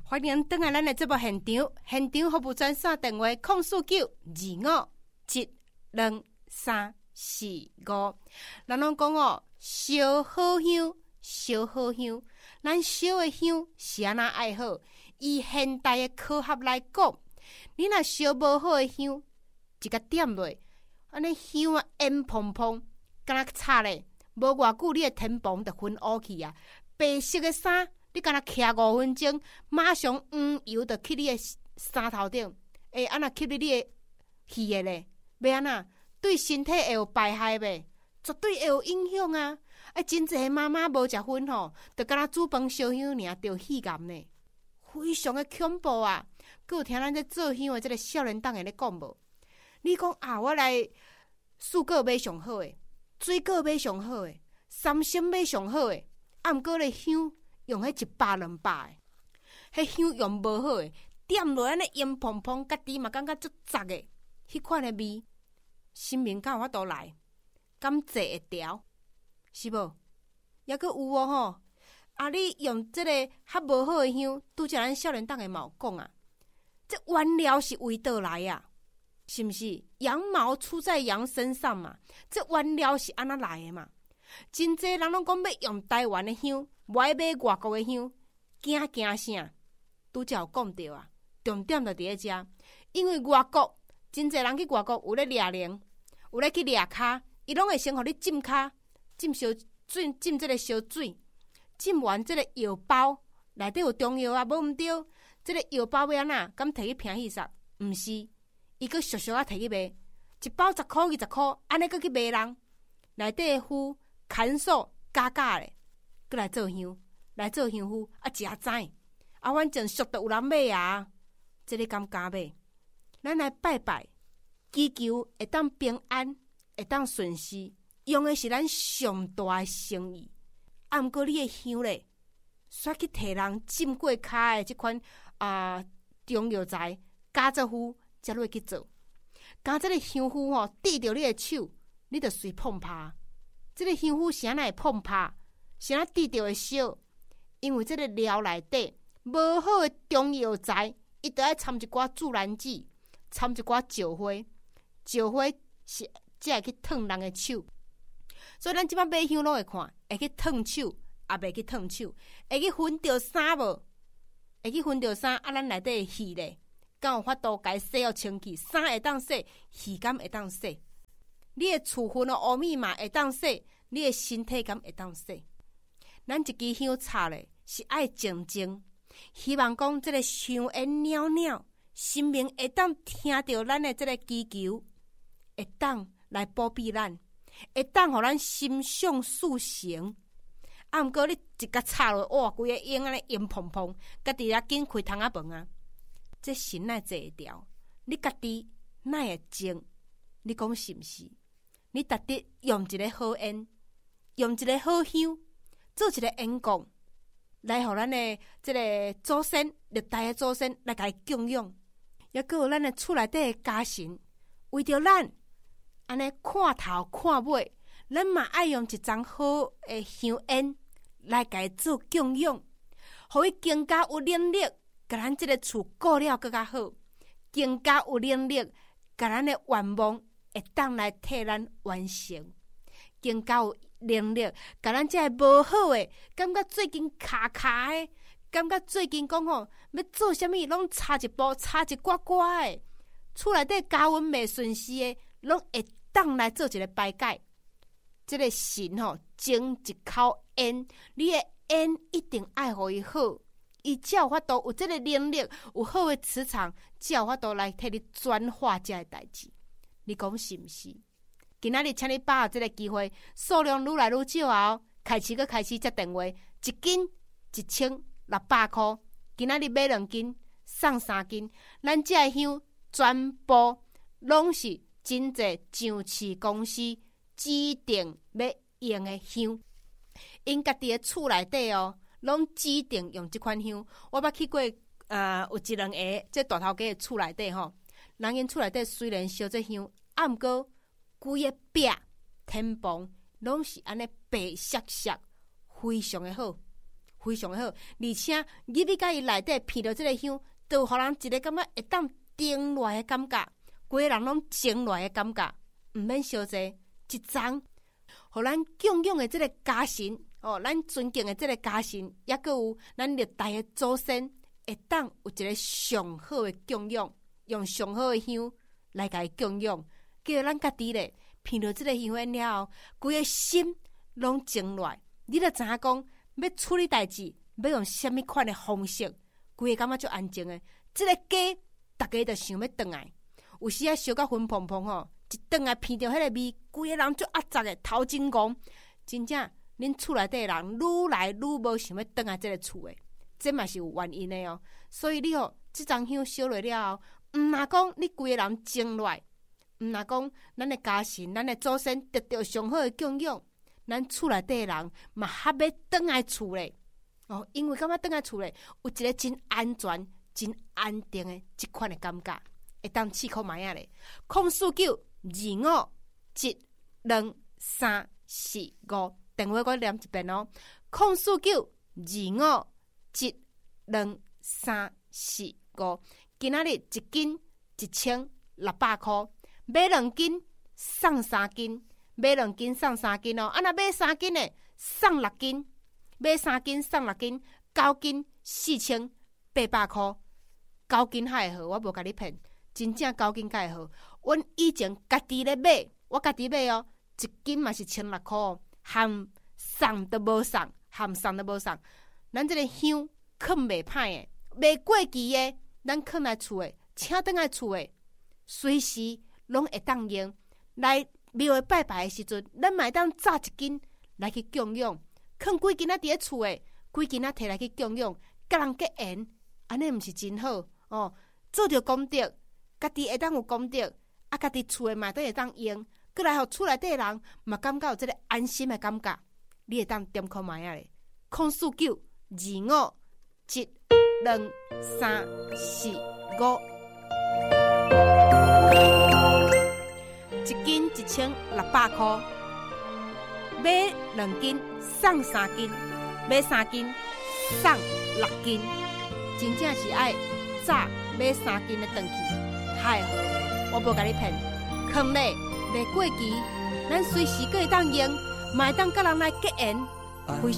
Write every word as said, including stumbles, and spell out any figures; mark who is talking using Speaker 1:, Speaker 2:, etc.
Speaker 1: 欢迎登来咱的节目现场，现场服务专线电话零四九二五七两三四五。咱拢讲哦，烧好香，烧好香，咱烧的香是安那爱好？以现代的科学来讲，你若烧无好的香，一甲点落，安尼香啊烟蓬蓬，敢若插咧，无偌久你的天棚就熏乌去啊！白色的衫。你敢若徛五分钟，马上黄油就去你的衫头顶，会安那吸入你的气的咧？要安那对身体会有败害袂？绝对会有影响啊！啊，真侪妈妈无食薰吼，就敢若煮饭烧香尔，着肺癌呢，非常的恐怖啊！佮有听咱这做香的这个少年党的咧讲无？你讲啊，我来四果买上好的，水果买上好的，三星买上好的，啊，毋过咧香。用迄一百两百的，迄香用无好的，点落安尼烟蓬蓬，家己嘛感觉足杂的，迄款的味，心明敢有法度来，敢坐会调，是无？抑阁有哦吼，啊，你用即个较无好的香，拄则咱少年党的嘛有讲啊，这原料是为倒来啊？是毋是？羊毛出在羊身上嘛，这原料是安那来的嘛？真侪人拢讲要用台湾的香。无爱买外国的香，惊惊啥？拄则有讲到啊，重点就伫咧遮，因为外国真侪人去外国有咧掠灵，有咧去掠骹，伊拢会先互你浸骹，浸烧水，浸即个烧水，浸完即个药包内底有中药啊，无毋对，即个药包要安那？敢摕去平戏煞？毋是，伊佫俗俗啊摕去卖，一包十箍二十箍，安尼佫去卖人，内底的敷砍素加加咧。佮来做香，来做香菇啊！食知啊，反正俗都有人买啊，这个敢敢买？咱来拜拜，祈求会当平安，会当顺遂，用的是咱上大的诚意。啊，毋过你的香咧，煞去摕人浸过骹的即款啊中药材加做敷，才落去做。加这个香菇吼，滴着你的手，你着随碰拍。这个香菇是安那会碰拍？是安滴着会烧，因为这个料内底无好的中药材，伊得爱掺一寡自然剂，掺一寡石花，石花是才会去烫人的手。所以咱即摆买香拢会看，会去烫手，也袂去烫手，会去熏着衫无？会去熏着衫，啊，咱内底的气咧，敢有法度甲洗互清气？衫会当洗，气敢会当洗？你的厝熏的乌米嘛会当洗，你的身体敢会当洗？咱一支香插咧，是爱静静，希望讲这个香烟袅袅，心明会当听到咱的这个祈求，会当来保庇咱，会当互咱心想事成。啊，毋过你一甲插落，哇，规个烟安尼烟蓬蓬，家己也紧开窗仔门啊！这心哪坐会调？你家己哪会静？你讲是毋是？你值得用一个好烟，用一个好香。做一个演讲，来互咱的这个祖先、历代的祖先来甲伊供养，也阁有咱的厝内底的家神，为着咱安尼看头看尾，咱嘛爱用一张好的香烟来甲伊做供养，互伊更加有能力，甲咱这个厝顾了更加好，更加有能力，甲咱的愿望会当来替咱完成，更加有能力，甲咱这无好诶，感觉最近卡卡诶，感觉最近讲吼，要做啥物拢差一步，差一寡寡诶，厝内底家运袂顺遂诶，拢会当来做一个排解。这个神吼，争一口烟，你诶烟一定爱互伊好，伊才有法度有这个能力，有好诶磁场，才有法度来替你转化这个代志。你讲是毋是？今仔日请你把握这个机会，数量愈来愈少后，开始个开始接电话，一斤一千六百块，今仔日买两斤，送三斤，咱这个香全部拢是真济上市公司指定要用的香，因家己的厝内底哦，拢指定用这款香。我捌去过，呃，有一两个这大头家的厝内底吼，人因厝内底虽然烧这香，啊，毋过规个壁天棚拢是安尼白色色，非常的好， 非常好，而且入去甲伊内底闻到即个香，就互人一个感觉会当定落来的感觉，规个人拢静落来的感觉，毋免伤济，一丛，互咱供养的即个家神哦，咱尊敬的即个家神，也阁有咱历代的祖先，会当有一个上好的供养，用上好的香来甲伊供养，叫咱家己咧闻到即个香烟了后，规个心拢静落来，你著知影讲要处理代志，要用什么款的方式，规个感觉就安静的。即、這个家，大家就想要转来，有时啊烧到昏蓬蓬吼，一转来闻到迄个味，规个人就压杂的头真戆，真正恁厝内底人愈来愈无想要转来即个厝的，这嘛是有原因的哦。所以你哦，即丛香烧落了后，毋若讲你规个人静落来，毋若讲咱的家神、咱的祖先得到上好的供养，咱厝内底人嘛还要转来厝咧哦，因为感觉转来厝咧有一个真安全、真安定的即款的感觉，会当试看卖啊咧。空四九二五一两三四五，电话我念一遍哦。空四九二五一两三四五，今仔日一斤一千六百块，买两斤送三斤，买两斤送三斤哦。啊，若买三斤的送六斤，买三斤送六斤，九斤四千八百块。九斤还会好，我无甲你骗，真正九斤才会好。阮以前家己咧买，我家己买哦，一斤嘛是千六块哦，含送都无送，含送都无送。咱这个香藏袂歹诶，袂过期诶，咱藏来厝诶，请倒来厝诶，随时拢会当用。来庙诶拜拜诶时阵，咱嘛会当炸一斤来去供养，藏几斤仔伫咧厝诶，几斤仔摕来去供养，甲人结缘，安尼毋是真好哦？做着功德，家己会当有功德，啊，家己厝诶嘛都会当用，过来互厝内底人嘛感觉有即个安心诶感觉，你会当点看卖啊咧。空四九二五一两三四五，一斤一千六百块，买两斤送三斤，买三斤送六斤，真正是爱早买三斤的回去，太好，我无甲你骗，藏咧袂过期，咱随时可以当用，嘛会当甲人来结缘，非